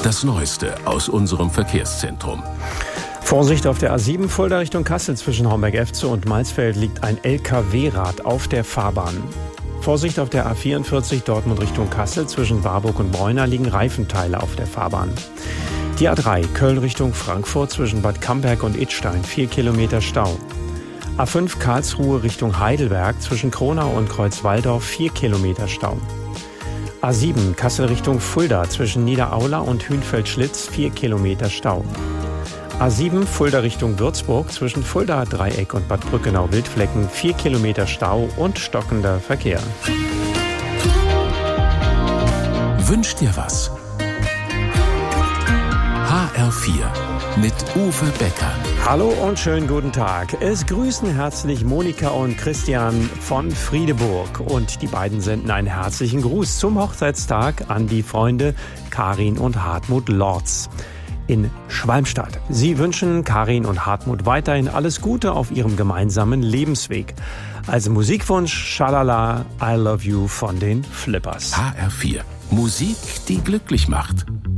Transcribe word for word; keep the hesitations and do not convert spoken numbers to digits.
Das Neueste aus unserem Verkehrszentrum. Vorsicht auf der A sieben Fulda Richtung Kassel zwischen Homberg-Efze und Maisfeld liegt ein L K W-Rad auf der Fahrbahn. Vorsicht auf der A vierundvierzig Dortmund Richtung Kassel zwischen Warburg und Bräuner liegen Reifenteile auf der Fahrbahn. Die A drei Köln Richtung Frankfurt zwischen Bad Camberg und Idstein vier Kilometer Stau. A fünf Karlsruhe Richtung Heidelberg zwischen Kronau und Kreuzwaldorf vier Kilometer Stau. A sieben Kassel Richtung Fulda zwischen Niederaula und Hünfeld-Schlitz vier Kilometer Stau. A sieben Fulda Richtung Würzburg zwischen Fulda Dreieck und Bad Brückenau-Wildflecken vier Kilometer Stau und stockender Verkehr. Wünsch dir was? H R vier mit Uwe Becker. Hallo und schönen guten Tag. Es grüßen herzlich Monika und Christian von Friedeburg. Und die beiden senden einen herzlichen Gruß zum Hochzeitstag an die Freunde Karin und Hartmut Lorz in Schwalmstadt. Sie wünschen Karin und Hartmut weiterhin alles Gute auf ihrem gemeinsamen Lebensweg. Als Musikwunsch Schalala, I Love You von den Flippers. H R vier. Musik, die glücklich macht.